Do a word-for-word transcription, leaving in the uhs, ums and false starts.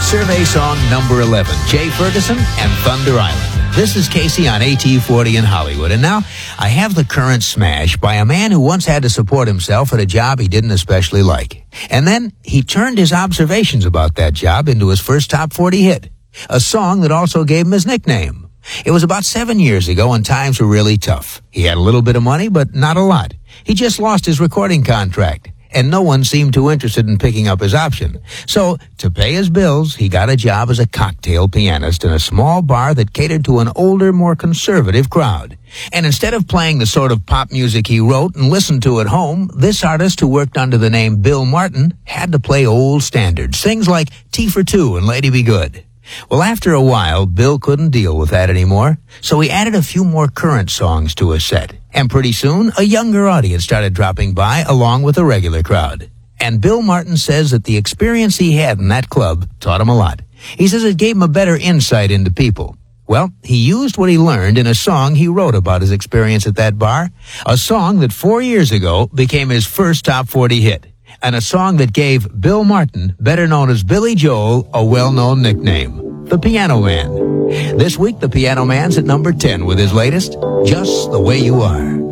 Survey song number eleven, Jay Ferguson and Thunder Island. This is Casey on A T forty in Hollywood. And now I have the current smash by a man who once had to support himself at a job he didn't especially like. And then he turned his observations about that job into his first top forty hit, a song that also gave him his nickname. It was about seven years ago and times were really tough. He had a little bit of money, but not a lot. He just lost his recording contract, and no one seemed too interested in picking up his option. So, to pay his bills, he got a job as a cocktail pianist in a small bar that catered to an older, more conservative crowd. And instead of playing the sort of pop music he wrote and listened to at home, this artist, who worked under the name Bill Martin, had to play old standards, things like Tea for Two and Lady Be Good. Well, after a while, Bill couldn't deal with that anymore, so he added a few more current songs to his set. And pretty soon, a younger audience started dropping by along with a regular crowd. And Bill Martin says that the experience he had in that club taught him a lot. He says it gave him a better insight into people. Well, he used what he learned in a song he wrote about his experience at that bar, a song that four years ago became his first top forty hit, and a song that gave Bill Martin, better known as Billy Joel, a well-known nickname, the Piano Man. This week, the Piano Man's at number ten with his latest, Just the Way You Are.